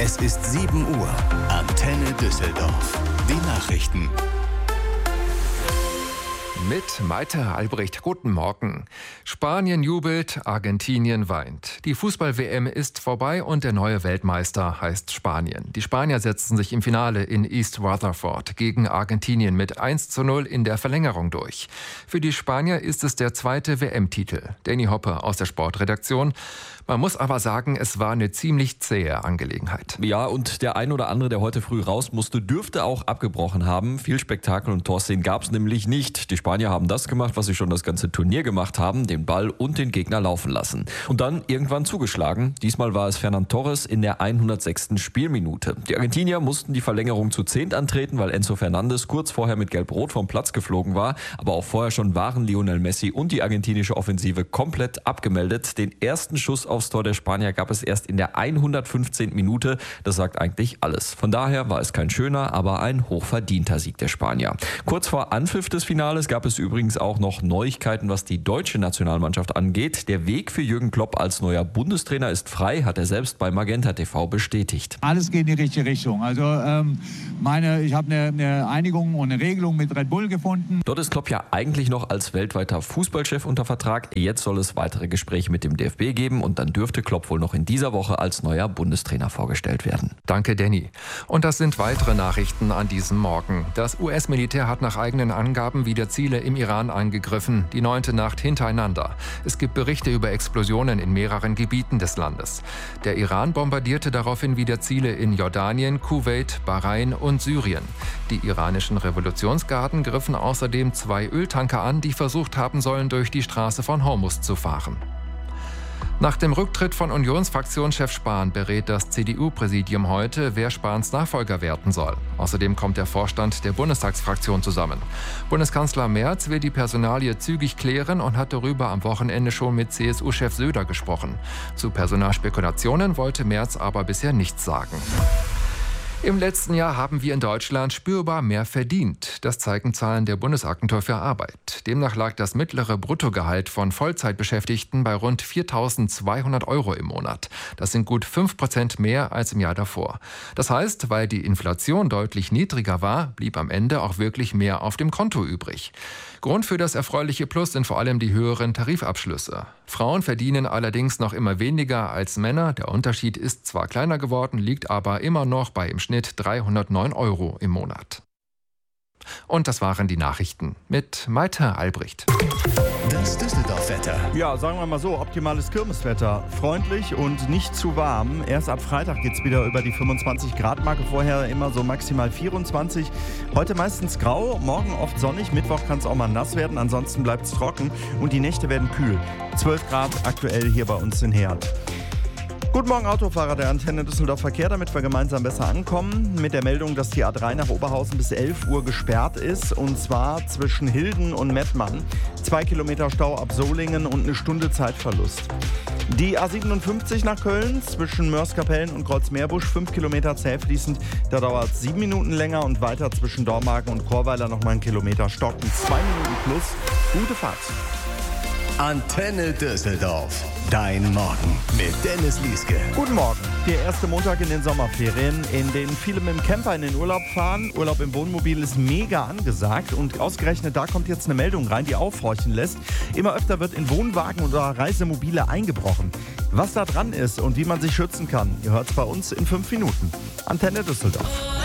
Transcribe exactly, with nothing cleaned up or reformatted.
Es ist sieben Uhr. Antenne Düsseldorf. Die Nachrichten. Mit Malte Albrecht. Guten Morgen. Spanien jubelt, Argentinien weint. Die Fußball-W M ist vorbei und der neue Weltmeister heißt Spanien. Die Spanier setzten sich im Finale in East Rutherford gegen Argentinien mit eins zu null in der Verlängerung durch. Für die Spanier ist es der zweite W M-Titel. Danny Hoppe aus der Sportredaktion. Man muss aber sagen, es war eine ziemlich zähe Angelegenheit. Ja, und der ein oder andere, der heute früh raus musste, dürfte auch abgebrochen haben. Viel Spektakel und Torszenen gab es nämlich nicht. Die Spanier haben das gemacht, was sie schon das ganze Turnier gemacht haben, den Ball und den Gegner laufen lassen. Und dann irgendwann zugeschlagen. Diesmal war es Ferran Torres in der hundertsechsten Spielminute. Die Argentinier mussten die Verlängerung zu zehnt antreten, weil Enzo Fernandes kurz vorher mit Gelb-Rot vom Platz geflogen war. Aber auch vorher schon waren Lionel Messi und die argentinische Offensive komplett abgemeldet. Den ersten Schuss aufs Tor der Spanier gab es erst in der hundertfünfzehnten Minute. Das sagt eigentlich alles. Von daher war es kein schöner, aber ein hochverdienter Sieg der Spanier. Kurz vor Anpfiff des Finales gab es übrigens auch noch Neuigkeiten, was die deutsche Nationalmannschaft angeht. Der Weg für Jürgen Klopp als neuer Bundestrainer ist frei, hat er selbst bei Magenta T V bestätigt. Alles geht in die richtige Richtung. Also ähm, meine, ich habe eine, eine Einigung und eine Regelung mit Red Bull gefunden. Dort ist Klopp ja eigentlich noch als weltweiter Fußballchef unter Vertrag. Jetzt soll es weitere Gespräche mit dem D F B geben und dann dürfte Klopp wohl noch in dieser Woche als neuer Bundestrainer vorgestellt werden. Danke, Danny. Und das sind weitere Nachrichten an diesem Morgen. Das U S-Militär hat nach eigenen Angaben wieder Ziele im Iran angegriffen, die neunte Nacht hintereinander. Es gibt Berichte über Explosionen in mehreren Gebieten des Landes. Der Iran bombardierte daraufhin wieder Ziele in Jordanien, Kuwait, Bahrain und Syrien. Die iranischen Revolutionsgarden griffen außerdem zwei Öltanker an, die versucht haben sollen, durch die Straße von Hormuz zu fahren. Nach dem Rücktritt von Unionsfraktionschef Spahn berät das C D U-Präsidium heute, wer Spahns Nachfolger werden soll. Außerdem kommt der Vorstand der Bundestagsfraktion zusammen. Bundeskanzler Merz will die Personalie zügig klären und hat darüber am Wochenende schon mit C S U-Chef Söder gesprochen. Zu Personalspekulationen wollte Merz aber bisher nichts sagen. Im letzten Jahr haben wir in Deutschland spürbar mehr verdient. Das zeigen Zahlen der Bundesagentur für Arbeit. Demnach lag das mittlere Bruttogehalt von Vollzeitbeschäftigten bei rund viertausendzweihundert Euro im Monat. Das sind gut fünf Prozent mehr als im Jahr davor. Das heißt, weil die Inflation deutlich niedriger war, blieb am Ende auch wirklich mehr auf dem Konto übrig. Grund für das erfreuliche Plus sind vor allem die höheren Tarifabschlüsse. Frauen verdienen allerdings noch immer weniger als Männer. Der Unterschied ist zwar kleiner geworden, liegt aber immer noch bei im Schnitt dreihundertneun Euro im Monat. Und das waren die Nachrichten mit Malte Albrecht. Das Düsseldorf-Wetter. Ja, sagen wir mal so, optimales Kirmeswetter. Freundlich und nicht zu warm. Erst ab Freitag geht es wieder über die fünfundzwanzig Grad Marke. Vorher immer so maximal vierundzwanzig. Heute meistens grau, morgen oft sonnig. Mittwoch kann es auch mal nass werden, ansonsten bleibt es trocken. Und die Nächte werden kühl. zwölf Grad aktuell hier bei uns in Herd. Guten Morgen, Autofahrer der Antenne Düsseldorf Verkehr, damit wir gemeinsam besser ankommen. Mit der Meldung, dass die A drei nach Oberhausen bis elf Uhr gesperrt ist. Und zwar zwischen Hilden und Mettmann. Zwei Kilometer Stau ab Solingen und eine Stunde Zeitverlust. Die A siebenundfünfzig nach Köln zwischen Mörs-Kapellen und Kreuzmeerbusch. Fünf Kilometer zäh fließend. Da dauert es sieben Minuten länger und weiter zwischen Dormagen und Chorweiler nochmal einen Kilometer stocken. Zwei Minuten plus. Gute Fahrt. Antenne Düsseldorf. Dein Morgen mit Dennis Lieske. Guten Morgen. Der erste Montag in den Sommerferien, in denen viele mit dem Camper in den Urlaub fahren. Urlaub im Wohnmobil ist mega angesagt. Und ausgerechnet da kommt jetzt eine Meldung rein, die aufhorchen lässt. Immer öfter wird in Wohnwagen oder Reisemobile eingebrochen. Was da dran ist und wie man sich schützen kann, ihr hört es bei uns in fünf Minuten. Antenne Düsseldorf.